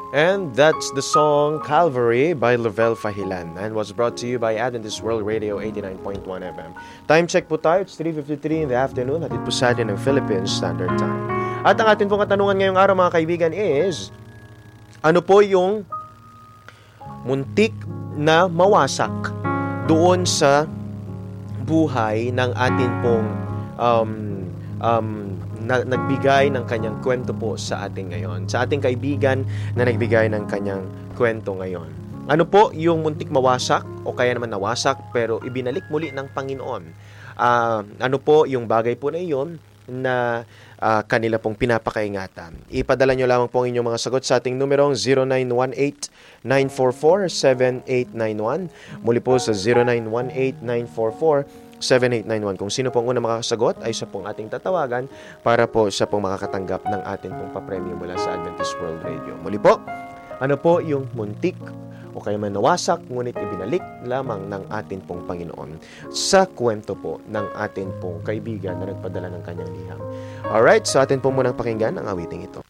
And that's the song Calvary by Lovell Fahilan and was brought to you by Adventist World Radio 89.1 FM. Time check po tayo, it's 3:53 in the afternoon. Hatid po sa atin ng Philippine Standard Time. At ang ating pong katanungan ngayong araw mga kaibigan is, ano po yung muntik na mawasak doon sa buhay ng atin pong nagbigay ng kanyang kwento po sa atin ngayon. Sa ating kaibigan na nagbigay ng kanyang kwento ngayon. Ano po yung muntik mawasak o kaya naman nawasak pero ibinalik muli ng Panginoon? Ano po yung bagay po na iyon na kanila pong pinapakaingatan? Ipadala nyo lamang po ang inyong mga sagot sa ating numerong 0918-944-7891. Muli po sa 0918-944-7891. Kung sino pong unang makakasagot ay siya pong ating tatawagan para po siya pong makakatanggap ng ating pong papremyo mula sa Adventist World Radio. Muli po, ano po yung muntik o kaya man nawasak ngunit ibinalik lamang ng ating pong Panginoon sa kwento po ng ating pong kaibigan na nagpadala ng kanyang liham. Alright, so atin pong munang pakinggan ang awiting ito.